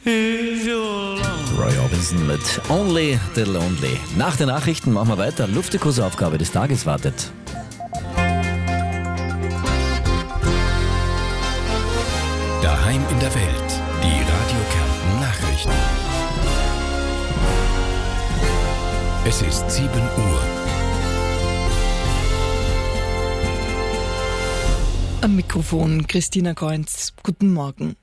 Roy Orbison mit Only the Lonely. Nach den Nachrichten machen wir weiter. Luftkursaufgabe des Tages wartet. Daheim in der Welt. Die Radio Kärnten Nachrichten. Es ist 7 Uhr. Am Mikrofon Christina Kreunz. Guten Morgen.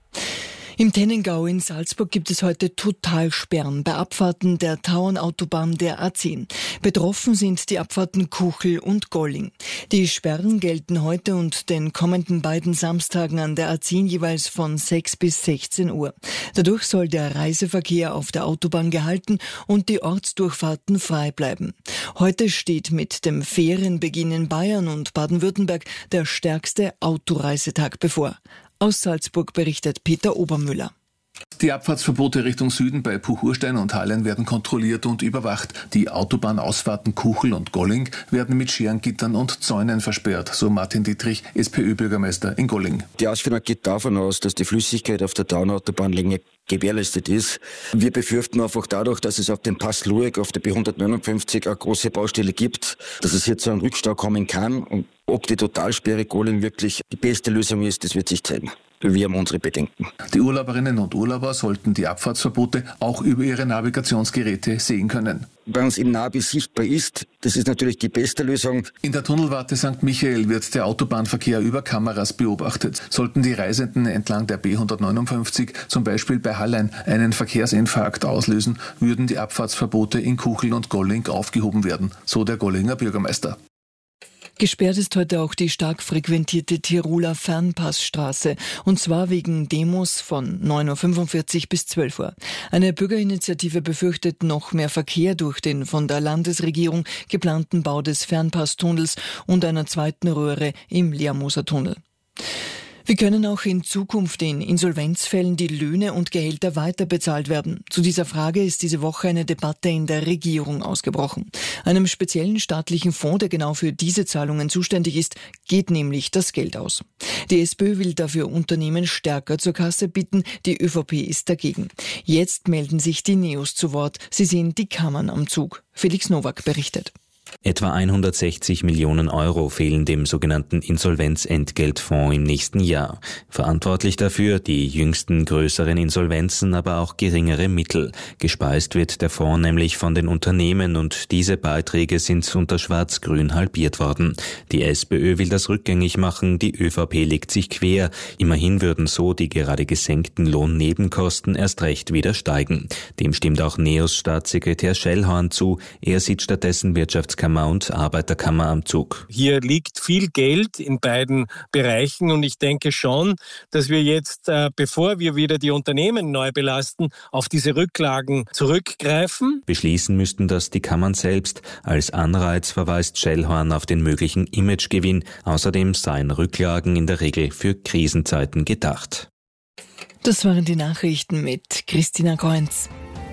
Im Tennengau in Salzburg gibt es heute Totalsperren bei Abfahrten der Tauernautobahn der A10. Betroffen sind die Abfahrten Kuchel und Golling. Die Sperren gelten heute und den kommenden beiden Samstagen an der A10 jeweils von 6 bis 16 Uhr. Dadurch soll der Reiseverkehr auf der Autobahn gehalten und die Ortsdurchfahrten frei bleiben. Heute steht mit dem Ferienbeginn in Bayern und Baden-Württemberg der stärkste Autoreisetag bevor. Aus Salzburg berichtet Peter Obermüller. Die Abfahrtsverbote Richtung Süden bei Puchurstein und Hallein werden kontrolliert und überwacht. Die Autobahnausfahrten Kuchel und Golling werden mit Scherengittern und Zäunen versperrt, so Martin Dietrich, SPÖ-Bürgermeister in Golling. Die Ausführung geht davon aus, dass die Flüssigkeit auf der Tauernautobahnlänge gewährleistet ist. Wir befürchten einfach dadurch, dass es auf dem Pass Lueg auf der B159 eine große Baustelle gibt, dass es hier zu einem Rückstau kommen kann. Und ob die Totalsperre Golling wirklich die beste Lösung ist, das wird sich zeigen. Wir haben unsere Bedenken. Die Urlauberinnen und Urlauber sollten die Abfahrtsverbote auch über ihre Navigationsgeräte sehen können. Bei uns im Navi sichtbar ist, das ist natürlich die beste Lösung. In der Tunnelwarte St. Michael wird der Autobahnverkehr über Kameras beobachtet. Sollten die Reisenden entlang der B159 zum Beispiel bei Hallein einen Verkehrsinfarkt auslösen, würden die Abfahrtsverbote in Kuchel und Golling aufgehoben werden, so der Gollinger Bürgermeister. Gesperrt ist heute auch die stark frequentierte Tiroler Fernpassstraße, und zwar wegen Demos von 9.45 Uhr bis 12 Uhr. Eine Bürgerinitiative befürchtet noch mehr Verkehr durch den von der Landesregierung geplanten Bau des Fernpasstunnels und einer zweiten Röhre im Leermoser Tunnel. Wie können auch in Zukunft in Insolvenzfällen die Löhne und Gehälter weiter bezahlt werden? Zu dieser Frage ist diese Woche eine Debatte in der Regierung ausgebrochen. Einem speziellen staatlichen Fonds, der genau für diese Zahlungen zuständig ist, geht nämlich das Geld aus. Die SPÖ will dafür Unternehmen stärker zur Kasse bitten, die ÖVP ist dagegen. Jetzt melden sich die Neos zu Wort. Sie sehen die Kammern am Zug. Felix Nowak berichtet. Etwa 160 Millionen Euro fehlen dem sogenannten Insolvenzentgeltfonds im nächsten Jahr. Verantwortlich dafür die jüngsten größeren Insolvenzen, aber auch geringere Mittel. Gespeist wird der Fonds nämlich von den Unternehmen und diese Beiträge sind unter Schwarz-Grün halbiert worden. Die SPÖ will das rückgängig machen, die ÖVP legt sich quer. Immerhin würden so die gerade gesenkten Lohnnebenkosten erst recht wieder steigen. Dem stimmt auch Neos Staatssekretär Schellhorn zu. Er sieht stattdessen Wirtschaftskammer und Arbeiterkammer am Zug. Hier liegt viel Geld in beiden Bereichen und ich denke schon, dass wir jetzt, bevor wir wieder die Unternehmen neu belasten, auf diese Rücklagen zurückgreifen. Beschließen müssten das die Kammern selbst. Als Anreiz verweist Schellhorn auf den möglichen Imagegewinn. Außerdem seien Rücklagen in der Regel für Krisenzeiten gedacht. Das waren die Nachrichten mit Christina Kreunz.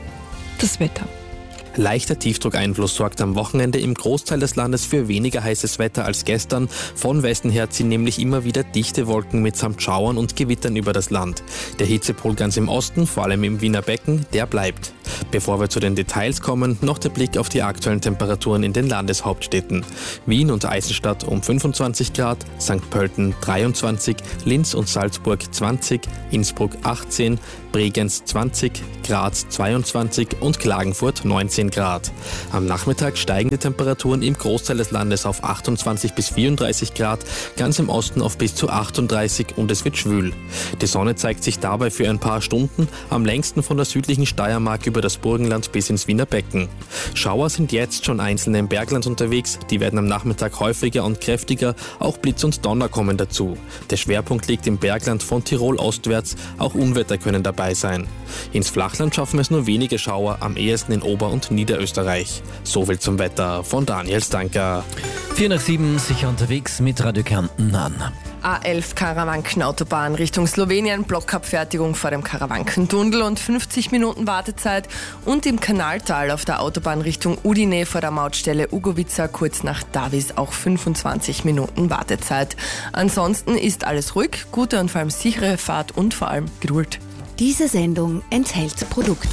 Das Wetter. Leichter Tiefdruckeinfluss sorgt am Wochenende im Großteil des Landes für weniger heißes Wetter als gestern. Von Westen her ziehen nämlich immer wieder dichte Wolken mitsamt Schauern und Gewittern über das Land. Der Hitzepol ganz im Osten, vor allem im Wiener Becken, der bleibt. Bevor wir zu den Details kommen, noch der Blick auf die aktuellen Temperaturen in den Landeshauptstädten. Wien und Eisenstadt um 25 Grad, St. Pölten 23, Linz und Salzburg 20, Innsbruck 18, Bregenz 20, Graz 22 und Klagenfurt 19 Grad. Am Nachmittag steigen die Temperaturen im Großteil des Landes auf 28 bis 34 Grad, ganz im Osten auf bis zu 38 und es wird schwül. Die Sonne zeigt sich dabei für ein paar Stunden, am längsten von der südlichen Steiermark über das Burgenland bis ins Wiener Becken. Schauer sind jetzt schon einzelne im Bergland unterwegs, die werden am Nachmittag häufiger und kräftiger, auch Blitz und Donner kommen dazu. Der Schwerpunkt liegt im Bergland von Tirol ostwärts, auch Unwetter können dabei sein. Ins Flachland schaffen es nur wenige Schauer, am ehesten in Ober- und Niederösterreich. Soviel zum Wetter von Daniel Stanker. 4 nach 7, sicher unterwegs mit Radio Kärnten an. A11 Karawanken-Autobahn Richtung Slowenien, Blockabfertigung vor dem Karawanken-Tunnel und 50 Minuten Wartezeit. Und im Kanaltal auf der Autobahn Richtung Udine vor der Mautstelle Ugovica kurz nach Davis auch 25 Minuten Wartezeit. Ansonsten ist alles ruhig, gute und vor allem sichere Fahrt und vor allem Geduld. Diese Sendung enthält Produktwerbung.